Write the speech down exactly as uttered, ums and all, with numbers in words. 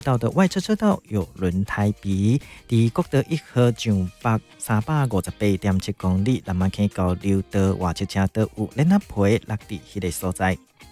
道的外侧车道有轮胎皮，伫国道一号上北三百五十八点七公里，南门溪交流道外侧车道有轮胎皮落伫迄个所在。